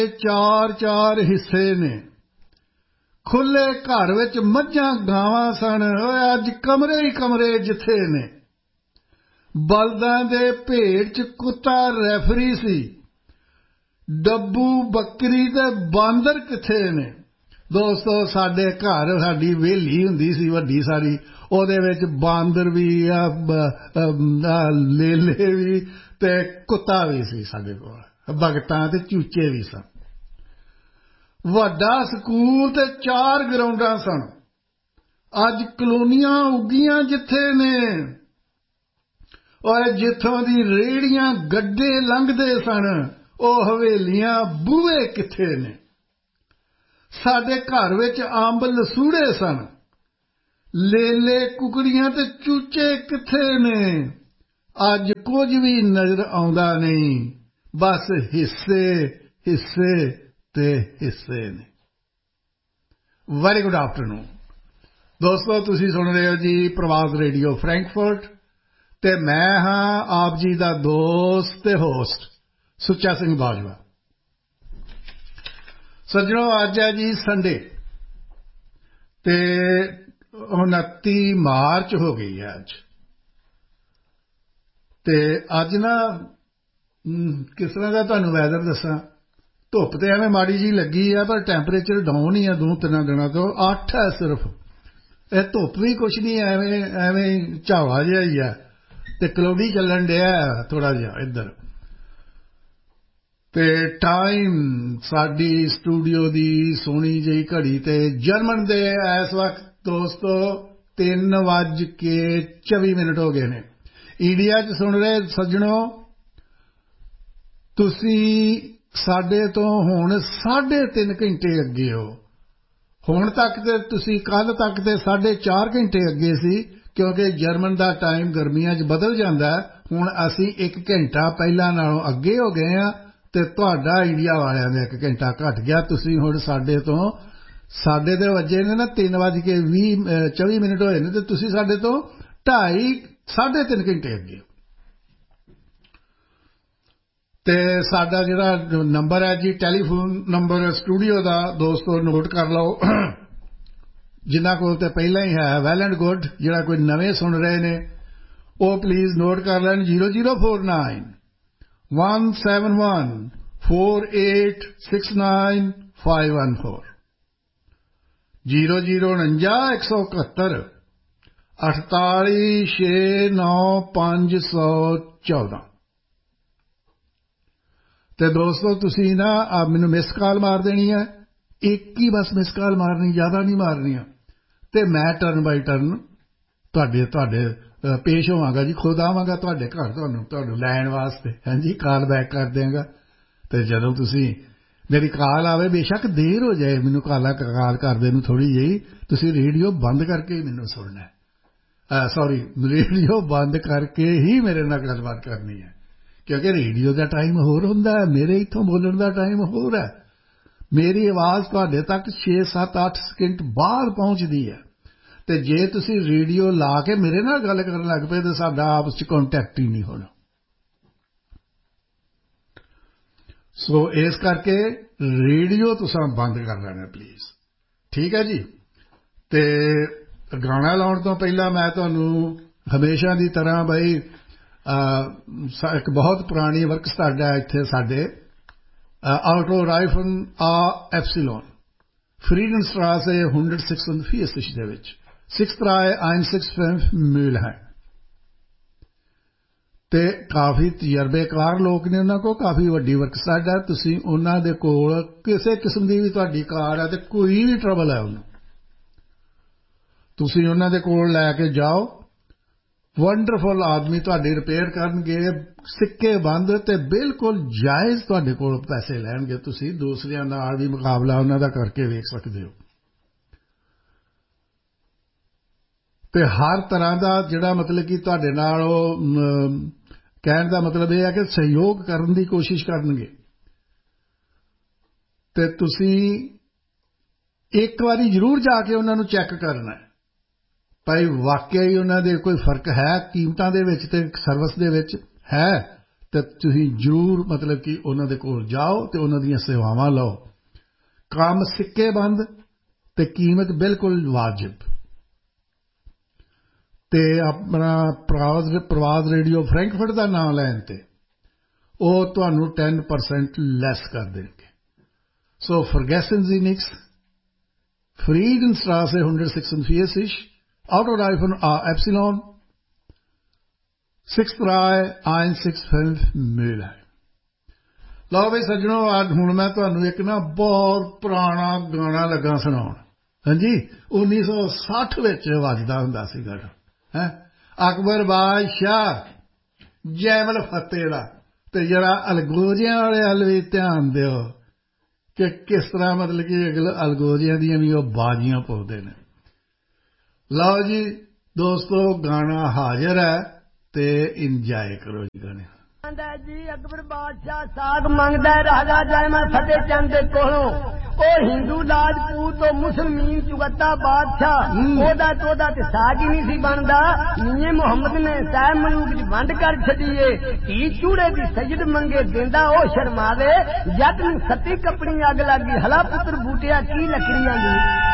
ਚਾਰ ਚਾਰ ਹਿੱਸੇ ਨੇ। ਖੁੱਲੇ ਘਰ ਵਿੱਚ ਮੱਝਾਂ ਗਾਵਾਂ ਸਨ, ਅੱਜ ਕਮਰੇ ਹੀ ਕਮਰੇ ਜਿੱਥੇ ਨੇ। ਬਲਦਾਂ ਦੇ ਭੇਡ 'ਚ ਕੁੱਤਾ ਰੈਫਰੀ ਸੀ, ਡੱਬੂ ਬੱਕਰੀ ਤੇ ਬਾਂਦਰ ਕਿੱਥੇ ਨੇ। ਦੋਸਤੋ, ਸਾਡੇ ਘਰ ਸਾਡੀ ਹਵੇਲੀ ਹੁੰਦੀ ਸੀ ਵੱਡੀ ਸਾਰੀ, ਉਹਦੇ ਵਿੱਚ ਬਾਂਦਰ ਵੀ ਲੇਲੇ ਵੀ ਤੇ ਕੁੱਤਾ ਵੀ ਸੀ ਸਾਡੇ ਕੋਲ, ਭਗਤਾਂ ਤੇ ਚੂਚੇ ਵੀ ਸਨ। ਵੱਡਾ ਸਕੂਲ ਤੇ 4 ਗਰਾਊਂਡਾਂ ਸਨ, ਅੱਜ ਕਲੋਨੀਆਂ ਉੱਗੀਆਂ ਜਿੱਥੇ ਨੇ। ਔਰ ਜਿੱਥੋਂ ਦੀ ਰੇਹੜੀਆਂ ਗੱਡੇ ਲੰਘਦੇ ਸਨ, ਉਹ ਹਵੇਲੀਆਂ ਬੂਹੇ ਕਿੱਥੇ ਨੇ। ਸਾਡੇ ਘਰ ਵਿੱਚ ਅੰਬ ਲਸੂੜੇ ਸਨ, ਲੇਲੇ ਕੁਕੜੀਆਂ ਤੇ ਚੂਚੇ ਕਿੱਥੇ ਨੇ। ਅੱਜ ਕੁਝ ਵੀ ਨਜ਼ਰ ਆਉਂਦਾ ਨਹੀਂ, ਬਸ ਹਿੱਸੇ ਹਿੱਸੇ ਤੇ ਹਿੱਸੇ ਨੇ। ਵੈਰੀ ਗੁੱਡ ਆਫਟਰਨੂਨ ਦੋਸਤੋ, ਤੁਸੀਂ ਸੁਣ ਰਹੇ ਹੋ ਜੀ ਪ੍ਰਵਾਸ ਰੇਡੀਓ ਫਰੈਂਕਫਰਟ ਤੇ ਮੈਂ ਹਾਂ ਆਪ ਜੀ ਦਾ ਦੋਸਤ ਤੇ ਹੋਸਟ ਸੁੱਚਾ ਸਿੰਘ ਬਾਜਵਾ। ਸੱਜਣੋ, ਅੱਜ ਹੈ ਜੀ ਸੰਡੇ ਤੇ 29 ਮਾਰਚ ਹੋ ਗਈ ਹੈ ਅੱਜ। ਤੇ ਅੱਜ ਨਾ ਕਿਸ ਤਰ੍ਹਾਂ ਦਾ ਤੁਹਾਨੂੰ ਵੈਦਰ ਦੱਸਾਂ, ਧੁੱਪ ਤੇ ਐਵੇਂ ਮਾੜੀ ਜੀ ਲੱਗੀ ਆ, ਪਰ ਟੈਂਪਰੇਚਰ ਡਾਊਨ ਹੀ ਆ 2-3 ਦਿਨਾਂ ਤੋਂ। 8 ਹੈ ਸਿਰਫ, ਇਹ ਧੁੱਪ ਵੀ ਕੁਛ ਨਹੀਂ, ਐਵੇਂ ਝਾਵਾ ਜਿਹਾ ਹੀ ਆ ਤੇ ਕਲੌਡੀ ਚੱਲਣ ਡਿਆ ਥੋੜਾ ਜਿਹਾ ਇੱਧਰ। ਤੇ ਟਾਈਮ ਸਾਡੀ ਸਟੂਡੀਓ ਦੀ ਸੋਹਣੀ ਜਿਹੀ ਘੜੀ ਤੇ ਜਰਮਨ ਦੇ ਇਸ ਵਕਤ ਦੋਸਤੋ 3:24 ਹੋ ਗਏ ਨੇ। ਇੰਡੀਆ 'ਚ ਸੁਣ ਰਹੇ ਸੱਜਣੋ, ਤੁਸੀਂ ਸਾਡੇ ਤੋਂ ਹੁਣ 3.5 ਘੰਟੇ ਅੱਗੇ ਹੋ। ਹੁਣ ਤੱਕ ਤੇ ਤੁਸੀਂ ਕੱਲ ਤੱਕ ਤੇ 4.5 ਘੰਟੇ ਅੱਗੇ ਸੀ, ਕਿਉਂਕਿ ਜਰਮਨ ਦਾ ਟਾਈਮ ਗਰਮੀਆਂ 'ਚ ਬਦਲ ਜਾਂਦਾ। ਹੁਣ ਅਸੀਂ 1 ਘੰਟਾ ਪਹਿਲਾਂ ਨਾਲੋਂ ਅੱਗੇ ਹੋ ਗਏ ਹਾਂ ਤੇ ਤੁਹਾਡਾ ਇੰਡੀਆ ਵਾਲਿਆਂ ਦਾ 1 ਘੰਟਾ ਘੱਟ ਗਿਆ। ਤੁਸੀਂ ਹੁਣ ਸਾਡੇ ਤੇ ਵੱਜੇ ਨੇ ਨਾ 3:24 ਹੋਏ ਨੇ ਤੇ ਤੁਸੀਂ ਸਾਡੇ ਤੋਂ 3.5 ਘੰਟੇ ਅੱਗੇ ਹੋ। ਤੇ ਸਾਡਾ ਜਿਹੜਾ ਨੰਬਰ ਹੈ ਜੀ, ਟੈਲੀਫੋਨ ਨੰਬਰ ਸਟੂਡੀਓ ਦਾ, ਦੋਸਤੋ ਨੋਟ ਕਰ ਲਓ। ਜਿਨ੍ਹਾਂ ਕੋਲ ਤੇ ਪਹਿਲਾਂ ਹੀ ਹੈ ਵੈਲ ਐਂਡ ਗੁੱਡ, ਜਿਹੜਾ ਕੋਈ ਨਵੇਂ ਸੁਣ ਰਹੇ ਨੇ ਉਹ ਪਲੀਜ਼ ਨੋਟ ਕਰ ਲੈਣ। 0049 171 4869 514 0049 171 4869 514। ਤੇ ਦੋਸਤੋ, ਤੁਸੀਂ ਨਾ ਮੈਨੂੰ ਮਿਸ ਕਾਲ ਮਾਰ ਦੇਣੀ ਹੈ, ਇੱਕ ਹੀ ਬਸ ਮਿਸ ਕਾਲ ਮਾਰਨੀ, ਜ਼ਿਆਦਾ ਨਹੀਂ ਮਾਰਨੀਆਂ। ਤੇ ਮੈਂ ਟਰਨ ਬਾਈ ਟਰਨ ਤੁਹਾਡੇ ਪੇਸ਼ ਹੋਵਾਂਗਾ ਜੀ, ਖੁਦ ਆਵਾਂਗਾ ਤੁਹਾਡੇ ਘਰ ਤੁਹਾਨੂੰ ਲੈਣ ਵਾਸਤੇ। ਹਾਂਜੀ, ਕਾਲ ਬੈਕ ਕਰ ਦਿਆਂਗਾ। ਤੇ ਜਦੋਂ ਤੁਸੀਂ ਮੇਰੀ ਕਾਲ ਆਵੇ, ਬੇਸ਼ੱਕ ਦੇਰ ਹੋ ਜਾਏ, ਮੈਨੂੰ ਕਾਲ ਕਰਦੇ ਨੂੰ ਥੋੜ੍ਹੀ ਜਿਹੀ, ਤੁਸੀਂ ਰੇਡੀਓ ਬੰਦ ਕਰਕੇ ਮੈਨੂੰ ਸੁਣਨਾ। ਰੇਡੀਓ ਬੰਦ ਕਰਕੇ ਹੀ ਮੇਰੇ ਨਾਲ ਗੱਲਬਾਤ ਕਰਨੀ ਹੈ, ਕਿਉਂਕਿ ਰੇਡੀਓ ਦਾ ਟਾਈਮ ਹੋਰ ਹੁੰਦਾ ਹੈ, ਮੇਰੇ ਇੱਥੋਂ ਬੋਲਣ ਦਾ ਟਾਈਮ ਹੋਰ ਹੈ। ਮੇਰੀ ਆਵਾਜ਼ ਤੁਹਾਡੇ ਤੱਕ 6-7-8 ਸਕਿੰਟ ਬਾਅਦ ਪਹੁੰਚਦੀ ਹੈ। ਤੇ ਜੇ ਤੁਸੀਂ ਰੇਡੀਓ ਲਾ ਕੇ ਮੇਰੇ ਨਾਲ ਗੱਲ ਕਰਨ ਲੱਗ ਪਏ ਤਾਂ ਸਾਡਾ ਆਪਸ 'ਚ ਕੰਟੈਕਟ ਹੀ ਨਹੀਂ ਹੋਣਾ। ਸੋ ਇਸ ਕਰਕੇ ਰੇਡੀਓ ਤੁਸੀਂ ਬੰਦ ਕਰ ਲੈਣਾ ਪਲੀਜ਼, ਠੀਕ ਹੈ ਜੀ। ਤੇ ਗਾਣਾ ਲਾਉਣ ਤੋਂ ਪਹਿਲਾਂ ਮੈਂ ਤੁਹਾਨੂੰ ਹਮੇਸ਼ਾ ਦੀ ਤਰ੍ਹਾਂ ਬਈ ਇੱਕ ਬਹੁਤ ਪੁਰਾਣੀ ਵਰਕਸ ਸਾਡਾ ਇੱਥੇ ਸਾਡੇ ਆਲਟੋ ਰਾਈਫਨ ਐਪਸੀਲੋਨ ਫਰੀਡਨਸਟ੍ਰਾਸੇ 146 ਦੇ ਵਿੱਚ 63165 ਮੀਲ ਹੈ। ਤੇ ਕਾਫੀ ਤਜਰਬੇਕਾਰ ਲੋਕ ਨੇ, ਉਹਨਾਂ ਕੋਲ ਕਾਫੀ ਵੱਡੀ ਵਰਕਸਾਈਟ ਹੈ। ਤੁਸੀਂ ਉਹਨਾਂ ਦੇ ਕੋਲ ਕਿਸੇ ਕਿਸਮ ਦੀ ਵੀ ਤੁਹਾਡੀ ਕਾਰ ਹੈ ਤੇ ਕੋਈ ਵੀ ਟਰਬਲ ਹੈ, ਉਹਨੂੰ ਤੁਸੀਂ ਉਹਨਾਂ ਦੇ ਕੋਲ ਲੈ ਕੇ ਜਾਓ। ਵੰਡਰਫੁਲ ਆਦਮੀ ਤੁਹਾਡੀ ਰਿਪੇਅਰ ਕਰਨਗੇ, ਸਿੱਕੇ ਬੰਦ ਤੇ ਬਿਲਕੁਲ ਜਾਇਜ਼ ਤੁਹਾਡੇ ਕੋਲ ਪੈਸੇ ਲੈਣਗੇ। ਤੁਸੀਂ ਦੂਸਰਿਆਂ ਨਾਲ ਵੀ ਮੁਕਾਬਲਾ ਉਹਨਾਂ ਦਾ ਕਰਕੇ ਵੇਖ ਸਕਦੇ ਹੋ। ਤੇ ਹਰ ਤਰ੍ਹਾਂ ਦਾ ਜਿਹੜਾ ਮਤਲਬ ਕਿ ਤੁਹਾਡੇ ਨਾਲ ਉਹ ਕਹਿਣ ਦਾ ਮਤਲਬ ਇਹ ਹੈ ਕਿ ਸਹਿਯੋਗ ਕਰਨ ਦੀ ਕੋਸ਼ਿਸ਼ ਕਰਨਗੇ। ਤੇ ਤੁਸੀਂ ਇੱਕ ਵਾਰੀ ਜ਼ਰੂਰ ਜਾ ਕੇ ਉਹਨਾਂ ਨੂੰ ਚੈੱਕ ਕਰਨਾ ਭਾਈ ਵਾਕਿਆ ਹੀ ਉਹਨਾਂ ਦੇ ਕੋਈ ਫਰਕ ਹੈ ਕੀਮਤਾਂ ਦੇ ਵਿੱਚ ਤੇ ਸਰਵਿਸ ਦੇ ਵਿੱਚ ਹੈ तो तुसीं जरूर मतलब कि उन्हां दे कोल जाओ ते उन्हां दीयां सेवावां लो। काम सिक्के बंद ते कीमत बिल्कुल वाजिब। ते अपना प्रवाज रेडियो फ्रैंकफर्ट का नाम लैन ते वो तुहानू 10% लैस कर देंगे। सो vergessen Sie nichts, Friedenstraße 146, Autoreifen A Epsilon 63165 Mülheim। लो भाई सज्जनों, आज हुण मैं तुहानू एक ना बहुत पुराना गाना लगा सुनाउण। हाँ जी, 1960 विच वजदा हुंदा सी गाना है, अकबर बादशाह जैमल फतेह दा। ते जरा अलगोजियां वाले हल भी ध्यान दिओ कि किस तरह मतलब कि अलगोजियां दियां भी वो बाजियां पाउंदे ने। लो जी दोस्तों, गाना हाजिर है ते इंजॉय करो जी गाने। जी अकबर बादशाह साग मंगदा राजा जैमल फतेह चंद दे कोलों। ओ हिंदू राजपूत ओ मुसलमान चुगता बादशाह ओदा तोदा ते साग ही नहीं सी बनदा। मियां मुहम्मद ने सह मलूक च वंड कर छड़ीए। धी चूड़े दी सजद मंगे देंदा ओ शर्मावे। जट नूं सती कपड़ी अग लगी हला पुत्र बूटिया की लकड़ियां दी।